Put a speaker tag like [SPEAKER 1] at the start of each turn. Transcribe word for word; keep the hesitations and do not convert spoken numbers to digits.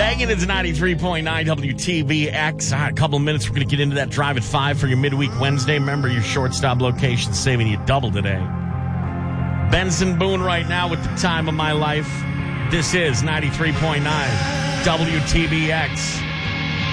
[SPEAKER 1] Megan is ninety-three point nine W T B X. All right, a couple of minutes. We're going to get into that drive at five for your midweek Wednesday. Remember, your shortstop location saving you double today. Benson Boone right now with the time of my life. This is ninety-three point nine W T B X.